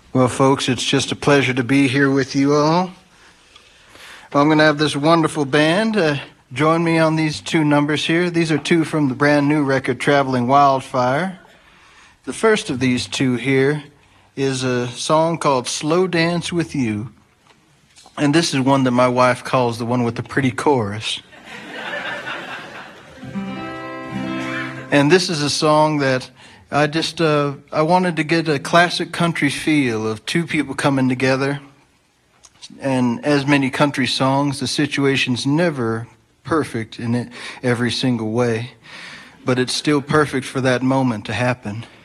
Well, folks, it's just a pleasure to be here with you all. I'm going to have this wonderful band join me on these two numbers here. These are two from the brand new record, Traveling Wildfire. The first of these two here is a song called Slow Dance With You. And this is one that my wife calls the one with the pretty chorus. And this is a song that I wanted to get a classic country feel of two people coming together. And as many country songs, the situation's never perfect in every single way, but it's still perfect for that moment to happen.